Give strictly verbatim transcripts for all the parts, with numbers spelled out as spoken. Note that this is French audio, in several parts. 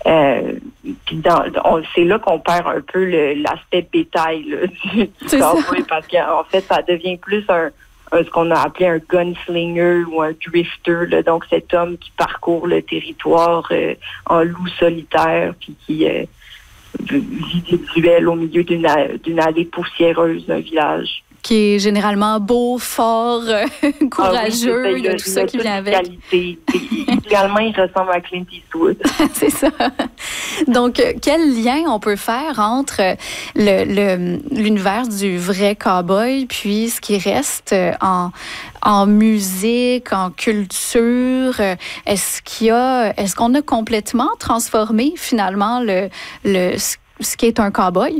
Euh, puis dans, on, c'est là qu'on perd un peu le, l'aspect bétail là, du, du cowboy, parce qu'en fait, ça devient plus un, un ce qu'on a appelé un gunslinger ou un drifter. Là, donc, cet homme qui parcourt le territoire euh, en loup solitaire, puis qui euh, vit des duels au milieu d'une, d'une allée poussiéreuse d'un village. Qui est généralement beau, fort, euh, courageux, ah oui, il y a tout ça qui vient avec. Qualité. Idéalement, il ressemble à Clint Eastwood. C'est ça. Donc, quel lien on peut faire entre le, le, l'univers du vrai cow-boy puis ce qui reste en, en musique, en culture? Est-ce qu'il y a, est-ce qu'on a complètement transformé finalement le, le, ce qu'est un cow-boy?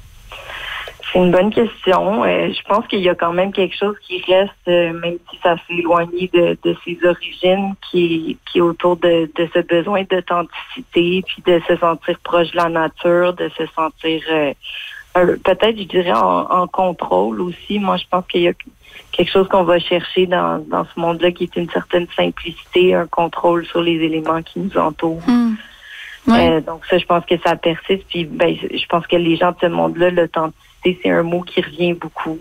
C'est une bonne question. Euh, je pense qu'il y a quand même quelque chose qui reste, euh, même si ça s'est éloigné de, de ses origines, qui, qui est autour de, de ce besoin d'authenticité, puis de se sentir proche de la nature, de se sentir euh, un, peut-être, je dirais, en, en contrôle aussi. Moi, je pense qu'il y a quelque chose qu'on va chercher dans, dans ce monde-là, qui est une certaine simplicité, un contrôle sur les éléments qui nous entourent. Mmh. Ouais. Euh, donc ça, je pense que ça persiste. Puis, ben, je pense que les gens de ce monde-là, l'authenticité, c'est un mot qui revient beaucoup.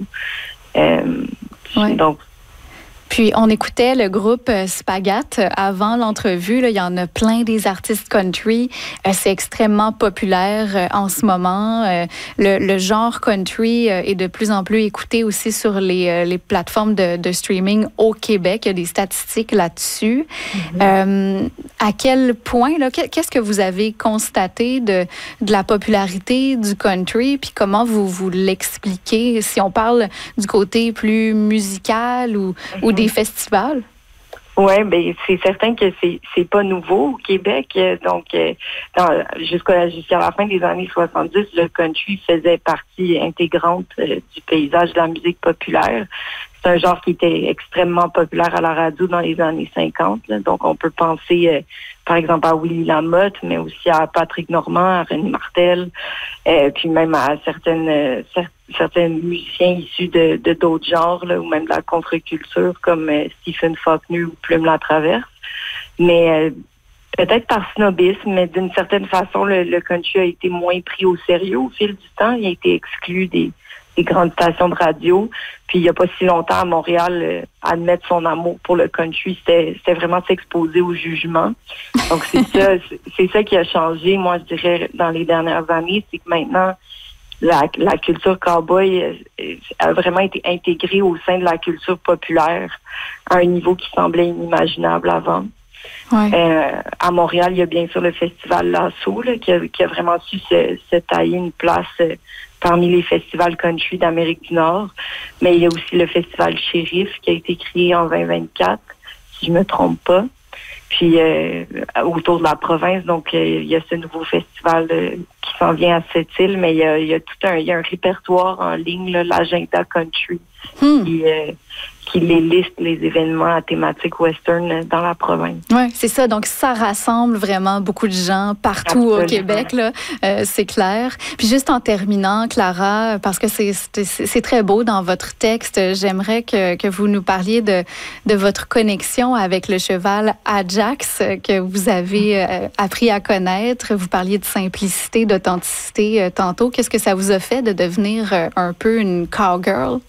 Euh, ouais. Donc, Puis, on écoutait le groupe Spagat avant l'entrevue. Là, il y en a plein des artistes country. Euh, c'est extrêmement populaire euh, en ce moment. Euh, le, le genre country euh, est de plus en plus écouté aussi sur les, euh, les plateformes de, de streaming au Québec. Il y a des statistiques là-dessus. Mm-hmm. Euh, à quel point, là, qu'est-ce que vous avez constaté de, de la popularité du country? Puis comment vous, vous l'expliquez? Si on parle du côté plus musical ou, mm-hmm. ou des festivals? Oui, ben c'est certain que c'est c'est pas nouveau au Québec. Donc, euh, dans, jusqu'à jusqu'à la fin des années soixante-dix, le country faisait partie intégrante euh, du paysage de la musique populaire. C'est un genre qui était extrêmement populaire à la radio dans les années cinquante. Là. Donc, on peut penser, euh, par exemple, à Willie Lamotte, mais aussi à Patrick Normand, à René Martel, euh, puis même à certaines euh, cer- certains musiciens issus de, de d'autres genres, là, ou même de la contre-culture, comme euh, Stephen Faulkner ou Plume Latraverse. Mais euh, peut-être par snobisme, mais d'une certaine façon, le, le country a été moins pris au sérieux au fil du temps. Il a été exclu des des grandes stations de radio. Puis il n'y a pas si longtemps à Montréal, euh, admettre son amour pour le country, c'était, c'était vraiment s'exposer au jugement. Donc c'est ça, c'est, c'est ça qui a changé, moi je dirais, dans les dernières années, c'est que maintenant, la, la culture cowboy euh, a vraiment été intégrée au sein de la culture populaire à un niveau qui semblait inimaginable avant. Ouais. Euh, à Montréal, il y a bien sûr le festival Lasso là, qui, a, qui a vraiment su se, se tailler une place euh, parmi les festivals country d'Amérique du Nord. Mais il y a aussi le festival Shérif qui a été créé en vingt vingt-quatre, si je me trompe pas. Puis euh, autour de la province, donc euh, il y a ce nouveau festival euh, qui s'en vient à Sept-Îles, mais il y a, il y a tout un, il y a un répertoire en ligne, là, l'agenda country, hmm. qui, euh, qui les liste les événements à thématique western dans la province. Oui, c'est ça. Donc, ça rassemble vraiment beaucoup de gens partout Absolument. Au Québec, là, euh, c'est clair. Puis juste en terminant, Clara, parce que c'est, c'est, c'est très beau dans votre texte, j'aimerais que, que vous nous parliez de, de votre connexion avec le cheval Ajax que vous avez euh, appris à connaître. Vous parliez de simplicité, d'authenticité euh, tantôt. Qu'est-ce que ça vous a fait de devenir euh, un peu une cowgirl?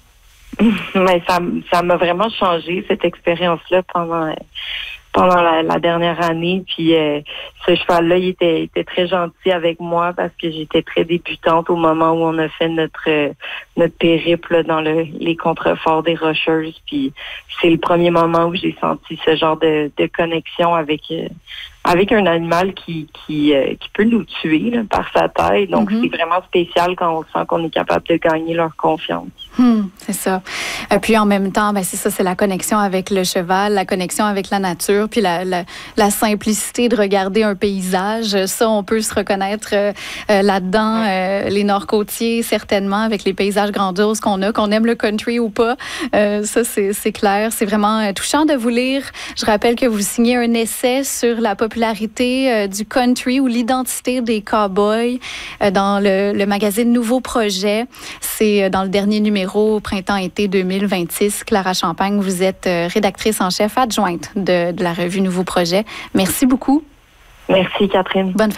Mais ça, ça m'a vraiment changé, cette expérience-là, pendant pendant la, la dernière année. Puis euh, ce cheval-là, il était, il était très gentil avec moi parce que j'étais très débutante au moment où on a fait notre notre périple dans le, les contreforts des Rocheuses. Puis c'est le premier moment où j'ai senti ce genre de, de connexion avec euh, avec un animal qui qui euh, qui peut nous tuer là, par sa taille. Donc mm-hmm. c'est vraiment spécial quand on sent qu'on est capable de gagner leur confiance. Hmm, c'est ça. Et puis en même temps, ben c'est ça, c'est la connexion avec le cheval, la connexion avec la nature, puis la, la, la simplicité de regarder un paysage. Ça, on peut se reconnaître euh, là-dedans. Euh, les Nord-Côtiers, certainement, avec les paysages grandioses qu'on a, qu'on aime le country ou pas. Euh, ça, c'est, c'est clair. C'est vraiment touchant de vous lire. Je rappelle que vous signez un essai sur la popularité euh, du country ou l'identité des cowboys euh, dans le, le magazine Nouveau Projet. C'est euh, dans le dernier numéro printemps-été deux mille vingt-six. Clara Champagne, vous êtes rédactrice en chef adjointe de, de la revue Nouveau Projet. Merci beaucoup. Merci, Catherine. Bonne